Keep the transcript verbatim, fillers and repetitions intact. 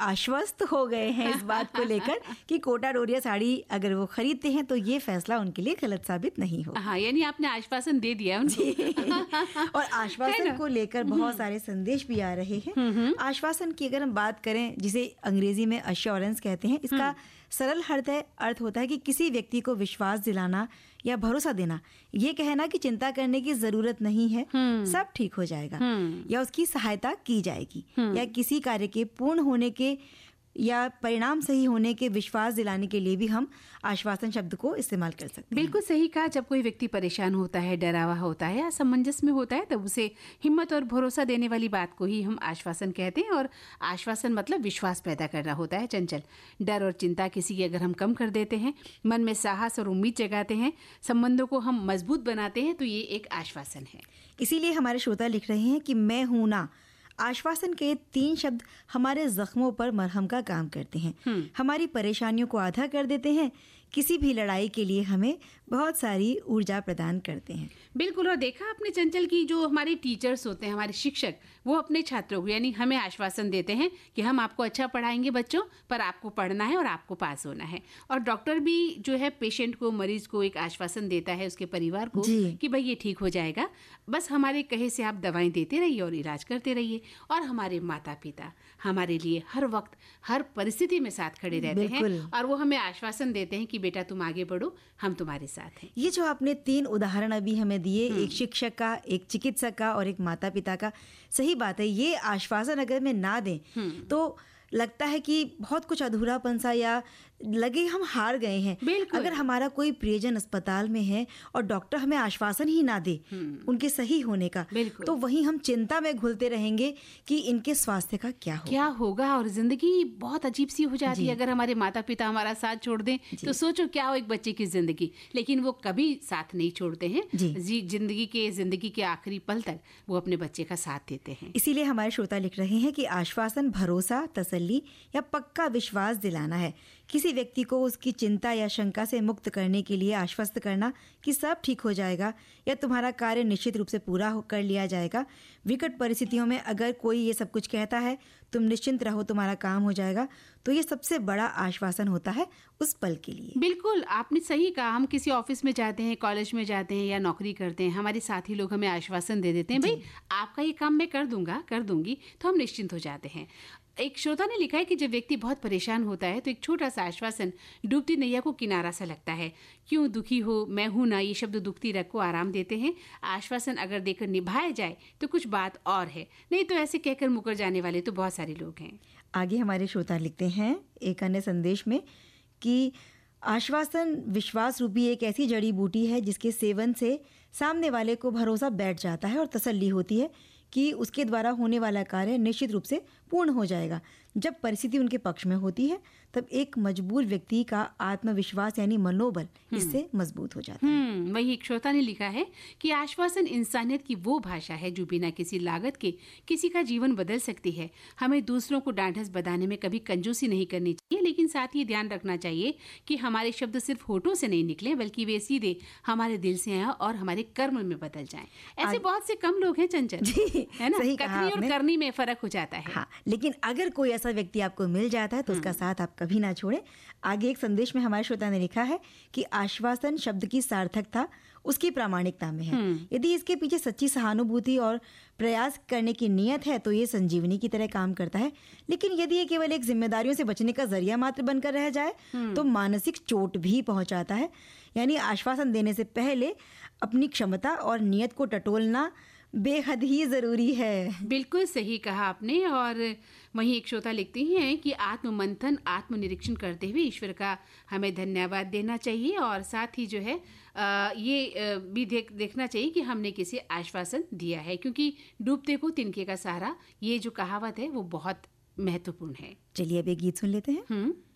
आश्वस्त हो गए हैं इस बात को लेकर कि कोटा डोरिया साड़ी अगर वो खरीदते हैं तो ये फैसला उनके लिए गलत साबित नहीं हो। हाँ, यानी आपने आश्वासन दे दिया उनको। और आश्वासन को लेकर बहुत सारे संदेश भी आ रहे हैं। आश्वासन की अगर हम बात करें, जिसे अंग्रेजी में अश्योरेंस कहते हैं, इसका सरल हृदय अर्थ होता है कि किसी व्यक्ति को विश्वास दिलाना या भरोसा देना, ये कहना कि चिंता करने की जरूरत नहीं है, सब ठीक हो जाएगा, या उसकी सहायता की जाएगी, या किसी कार्य के पूर्ण होने के या परिणाम सही होने के विश्वास दिलाने के लिए भी हम आश्वासन शब्द को इस्तेमाल कर सकते हैं। बिल्कुल सही कहा। जब कोई व्यक्ति परेशान होता है, डरा हुआ होता है या असमंजस में होता है, तब उसे हिम्मत और भरोसा देने वाली बात को ही हम आश्वासन कहते हैं। और आश्वासन मतलब विश्वास पैदा करना होता है। चंचल, डर और चिंता किसी की अगर हम कम कर देते हैं, मन में साहस और उम्मीद जगाते हैं, संबंधों को हम मजबूत बनाते हैं, तो ये एक आश्वासन है। इसीलिए हमारे श्रोता लिख रहे हैं कि मैं हूं ना। आश्वासन के तीन शब्द हमारे जख्मों पर मरहम का काम करते हैं, हमारी परेशानियों को आधा कर देते हैं, किसी भी लड़ाई के लिए हमें बहुत सारी ऊर्जा प्रदान करते हैं। बिल्कुल। और देखा आपने चंचल की जो हमारे टीचर्स होते हैं, हमारे शिक्षक, वो अपने छात्रों को यानी हमें आश्वासन देते हैं कि हम आपको अच्छा पढ़ाएंगे बच्चों, पर आपको पढ़ना है और आपको पास होना है। और डॉक्टर भी जो है पेशेंट को, मरीज को एक आश्वासन देता है, उसके परिवार को, कि भाई ये ठीक हो जाएगा, बस हमारे कहे से आप दवाएं देते रहिए और इलाज करते रहिए। और हमारे माता पिता हमारे लिए हर वक्त हर परिस्थिति में साथ खड़े रहते हैं और वो हमें आश्वासन देते हैं कि बेटा तुम आगे बढ़ो, हम तुम्हारे साथ हैं। ये जो आपने तीन उदाहरण अभी हमें दिए, एक शिक्षक का, एक चिकित्सक का और एक माता पिता का, सही बात है। ये आश्वासन अगर में ना दें तो लगता है कि बहुत कुछ अधूरापन सा, या लगे हम हार गए हैं। अगर हमारा कोई प्रियजन अस्पताल में है और डॉक्टर हमें आश्वासन ही ना दे उनके सही होने का, तो वहीं हम चिंता में घुलते रहेंगे कि इनके स्वास्थ्य का क्या होगा क्या होगा और जिंदगी बहुत अजीब सी हो जाती है। अगर हमारे माता पिता हमारा साथ छोड़ दें तो सोचो क्या हो एक बच्चे की जिंदगी, लेकिन वो कभी साथ नहीं छोड़ते हैं। जिंदगी के जिंदगी के आखिरी पल तक वो अपने बच्चे का साथ देते हैं। इसीलिए हमारे श्रोता लिख रहे हैं कि आश्वासन भरोसा, तसल्ली या पक्का विश्वास दिलाना है। किसी व्यक्ति को उसकी चिंता या शंका से मुक्त करने के लिए आश्वस्त करना कि सब ठीक हो जाएगा या तुम्हारा कार्य निश्चित रूप से पूरा कर लिया जाएगा। विकट परिस्थितियों में अगर कोई ये सब कुछ कहता है, तुम निश्चिंत रहो, तुम्हारा काम हो जाएगा, तो ये सबसे बड़ा आश्वासन होता है उस पल के लिए। बिल्कुल, आपने सही कहा। हम किसी ऑफिस में जाते हैं, कॉलेज में जाते हैं या नौकरी करते हैं, हमारे साथी लोग हमें आश्वासन दे देते हैं, भाई आपका ये काम मैं कर दूंगा, कर दूंगी, तो हम निश्चिंत हो जाते हैं। एक श्रोता ने लिखा है कि जब व्यक्ति बहुत परेशान होता है तो एक छोटा सा आश्वासन डूबती नैया को किनारा सा लगता है। क्यों दुखी हो, मैं हूं ना, ये शब्द दुखती रग को आराम देते हैं। आश्वासन अगर देकर निभाया जाए तो कुछ बात और है, नहीं तो ऐसे कहकर मुकर जाने वाले तो बहुत सारे लोग हैं। आगे हमारे श्रोता लिखते हैं एक अन्य संदेश में कि आश्वासन विश्वास रूपी एक ऐसी जड़ी बूटी है जिसके सेवन से सामने वाले को भरोसा बैठ जाता है और तसल्ली होती है कि उसके द्वारा होने वाला कार्य निश्चित रूप से पूर्ण हो जाएगा। जब परिस्थिति उनके पक्ष में होती है तब एक मजबूर व्यक्ति का आत्मविश्वास यानी मनोबल इससे मजबूत हो जाता है। वही एक श्रोता ने लिखा है कि आश्वासन इंसानियत की वो भाषा है जो बिना किसी लागत के किसी का जीवन बदल सकती है। हमें दूसरों को डांढस बधाने में कभी कंजूसी नहीं करनी चाहिए, लेकिन साथ ही ध्यान रखना चाहिए कि हमारे शब्द सिर्फ होठों से नहीं निकले, बल्कि वे सीधे हमारे दिल से आए और हमारे कर्म में बदल जाएं। ऐसे बहुत से कम लोग हैं चंचल, है ना? कथनी और करनी में फर्क हो जाता है। हाँ, लेकिन अगर कोई ऐसा व्यक्ति आपको मिल जाता है तो उसका साथ आप कभी ना छोड़ें। आगे एक संदेश में हमारे श्रोता ने लिखा है कि आश्वासन शब्द की सार्थकता उसकी प्रामाणिकता में है। यदि इसके पीछे सच्ची सहानुभूति और प्रयास करने की नियत है तो ये संजीवनी की तरह काम करता है, लेकिन यदि ये केवल एक जिम्मेदारियों से बचने का जरिया मात्र बनकर रह जाए तो मानसिक चोट भी पहुंचाता है। यानी आश्वासन देने से पहले अपनी क्षमता और नियत को टटोलना बेहद ही जरूरी है। बिल्कुल सही कहा आपने। और वहीं एक श्रोता लिखती हैं कि आत्ममंथन, आत्मनिरीक्षण करते हुए ईश्वर का हमें धन्यवाद देना चाहिए और साथ ही जो है आ, ये आ, भी देख देखना चाहिए कि हमने किसी आश्वासन दिया है, क्योंकि डूबते को तिनके का सहारा, ये जो कहावत है वो बहुत महत्वपूर्ण है। चलिए अब एक गीत सुन लेते हैं। हम्म